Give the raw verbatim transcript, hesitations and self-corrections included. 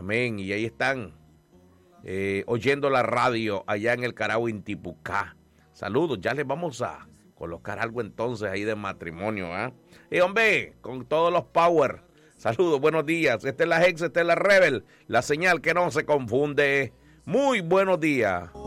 Amén. Y ahí están eh, oyendo la radio allá en el Carao Intipucá. Saludos, ya les vamos a colocar algo entonces ahí de matrimonio, ¿ah? ¿eh? Y hombre, con todos los power. Saludos, buenos días. Esta es la Hex, esta es la Rebel. La señal que no se confunde. Muy buenos días.